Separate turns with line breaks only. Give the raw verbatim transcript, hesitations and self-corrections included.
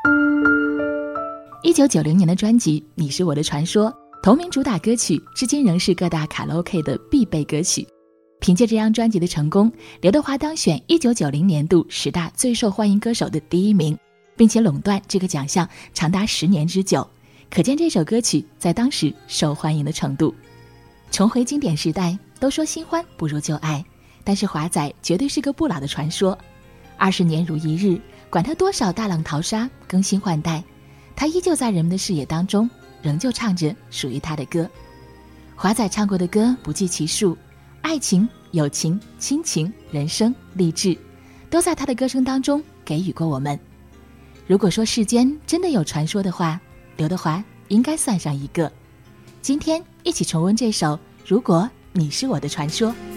一九九零年的专辑《你是我的传说》同名主打歌曲至今仍是各大卡拉 OK 的必备歌曲。凭借这张专辑的成功，刘德华当选一九九零年度十大最受欢迎歌手的第一名，并且垄断这个奖项长达十年之久，可见这首歌曲在当时受欢迎的程度。重回经典时代，都说新欢不如旧爱，但是华仔绝对是个不老的传说。二十年如一日，管他多少大浪淘沙更新换代，他依旧在人们的视野当中，仍旧唱着属于他的歌。华仔唱过的歌不计其数，爱情、友情、亲情、人生、励志，都在他的歌声当中给予过我们。如果说世间真的有传说的话，刘德华应该算上一个。今天一起重温这首《如果你是我的传说》。